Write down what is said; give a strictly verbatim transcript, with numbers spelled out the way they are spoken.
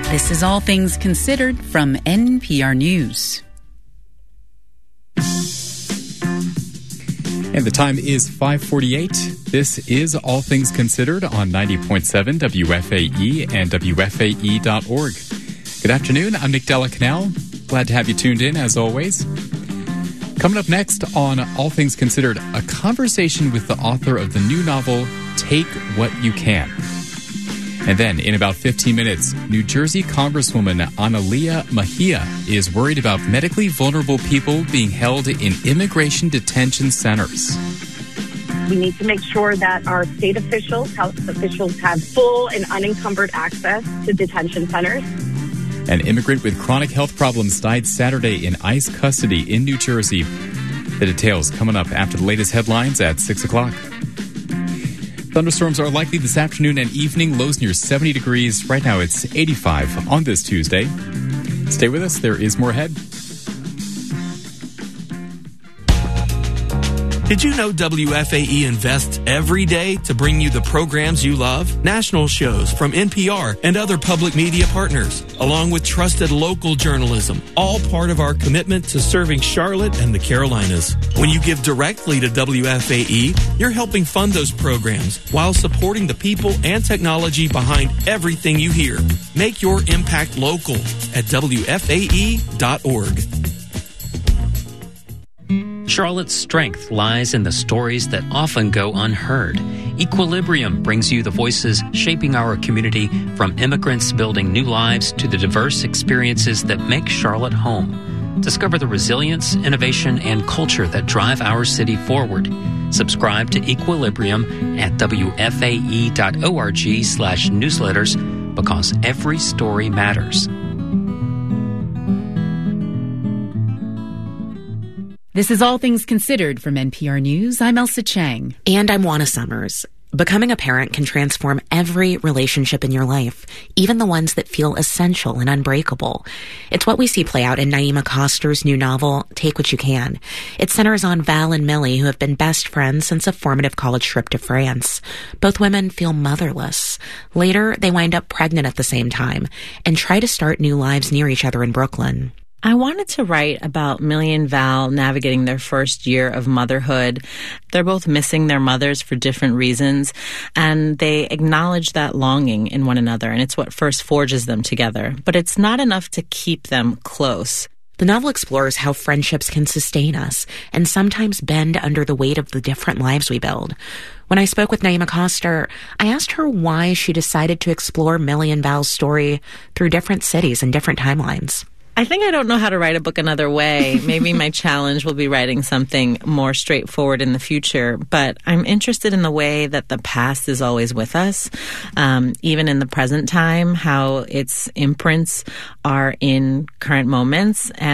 This is All Things Considered from N P R News. And the time is five forty-eight. This is All Things Considered on ninety point seven W F A E and W F A E dot org. Good afternoon. I'm Nick Della Canal. Glad to have you tuned in, as always. Coming up next on All Things Considered, a conversation with the author of the new novel, Take What You Can. And then, in about fifteen minutes, New Jersey Congresswoman Analia Mejia is worried about medically vulnerable people being held in immigration detention centers. We need to make sure that our state officials, health officials, have full and unencumbered access to detention centers. An immigrant with chronic health problems died Saturday in ICE custody in New Jersey. The details coming up after the latest headlines at six o'clock. Thunderstorms are likely this afternoon and evening. Lows near seventy degrees. Right now it's eighty-five on this Tuesday. Stay with us. There is more ahead. Did you know W F A E invests every day to bring you the programs you love? National shows from N P R and other public media partners, along with trusted local journalism, all part of our commitment to serving Charlotte and the Carolinas. When you give directly to W F A E, you're helping fund those programs while supporting the people and technology behind everything you hear. Make your impact local at W F A E dot org. Charlotte's strength lies in the stories that often go unheard. Equilibrium brings you the voices shaping our community, from immigrants building new lives to the diverse experiences that make Charlotte home. Discover the resilience, innovation, and culture that drive our city forward. Subscribe to Equilibrium at W F A E dot org slash newsletters, because every story matters. This is All Things Considered from N P R News. I'm Elsa Chang. And I'm Juana Summers. Becoming a parent can transform every relationship in your life, even the ones that feel essential and unbreakable. It's what we see play out in Naima Coster's new novel, Take What You Can. It centers on Val and Millie, who have been best friends since a formative college trip to France. Both women feel motherless. Later, they wind up pregnant at the same time and try to start new lives near each other in Brooklyn. I wanted to write about Millie and Val navigating their first year of motherhood. They're both missing their mothers for different reasons, and they acknowledge that longing in one another, and it's what first forges them together. But it's not enough to keep them close. The novel explores how friendships can sustain us and sometimes bend under the weight of the different lives we build. When I spoke with Naima Coster, I asked her why she decided to explore Millie and Val's story through different cities and different timelines. I think I don't know how to write a book another way. Maybe my challenge will be writing something more straightforward in the future. But I'm interested in the way that the past is always with us, um, even in the present time, how its imprints are in current moments. And